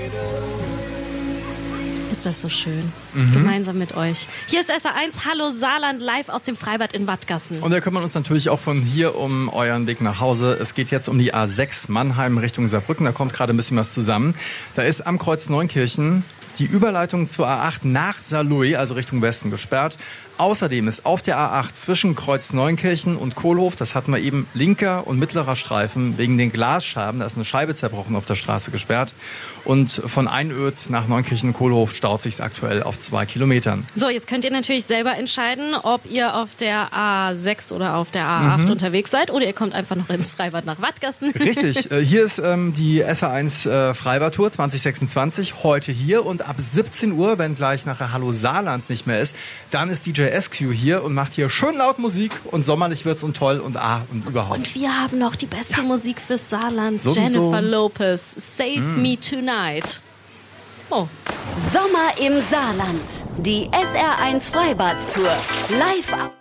Ist das so schön. Gemeinsam mit euch. Hier ist SR1, Hallo Saarland, live aus dem Freibad in Wattgassen. Und wir kümmern uns natürlich auch von hier um euren Weg nach Hause. Es geht jetzt um die A6 Mannheim Richtung Saarbrücken. Da kommt gerade ein bisschen was zusammen. Da ist am Kreuz Neunkirchen die Überleitung zur A8 nach Saarlouis, also Richtung Westen, gesperrt. Außerdem ist auf der A8 zwischen Kreuz Neunkirchen und Kohlhof, das hatten wir eben, linker und mittlerer Streifen wegen den Glasscherben, da ist eine Scheibe zerbrochen, auf der Straße gesperrt. Und von Einöd nach Neunkirchen-Kohlhof staut sich's aktuell auf 2 Kilometern. So, jetzt könnt ihr natürlich selber entscheiden, ob ihr auf der A6 oder auf der A8 unterwegs seid oder ihr kommt einfach noch ins Freibad nach Wattgassen. Richtig, hier ist die SR1 Freibad-Tour 2026, heute hier und ab 17 Uhr, wenn gleich nachher Hallo Saarland nicht mehr ist, dann ist DJ SQ hier und macht hier schön laut Musik und sommerlich wird's und toll und und überhaupt. Und wir haben noch die beste Musik fürs Saarland, Sowieso. Jennifer Lopez, Save Me Tonight. Oh. Sommer im Saarland. Die SR1 Freibad-Tour. Live ab.